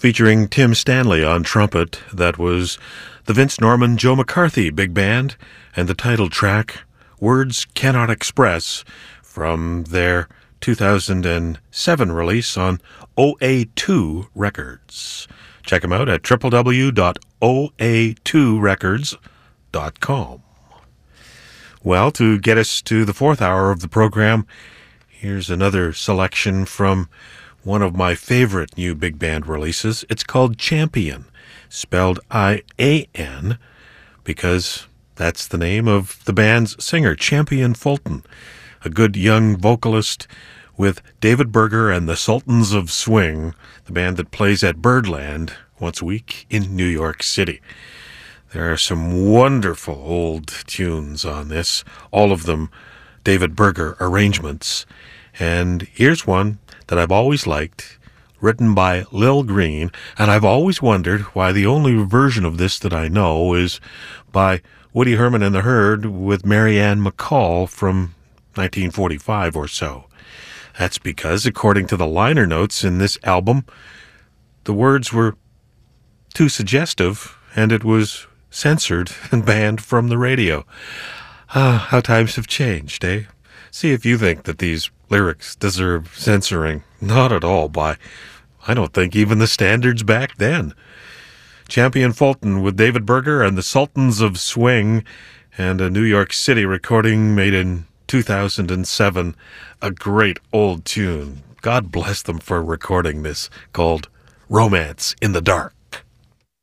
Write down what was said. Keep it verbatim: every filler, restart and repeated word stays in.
featuring Tim Stanley on trumpet. That was the Vince Norman Joe McCarthy Big Band, and the title track, Words Cannot Express, from their two thousand seven release on O A two Records. Check them out at w w w dot o a two records dot com. Well, to get us to the fourth hour of the program, here's another selection from one of my favorite new big band releases. It's called Champion, spelled I A N, because that's the name of the band's singer, Champion Fulton, a good young vocalist with David Berger and the Sultans of Swing, the band that plays at Birdland once a week in New York City. There are some wonderful old tunes on this, all of them David Berger arrangements. And here's one that I've always liked, written by Lil Green, and I've always wondered why the only version of this that I know is by Woody Herman and the Herd with Mary Ann McCall from nineteen forty-five or so. That's because, according to the liner notes in this album, the words were too suggestive, and it was censored and banned from the radio. Ah, how times have changed, eh? See if you think that these lyrics deserve censoring. Not at all, by, I don't think, even the standards back then. Champion Fulton with David Berger and the Sultans of Swing, and a New York City recording made in two thousand seven. A great old tune. God bless them for recording this, called Romance in the Dark.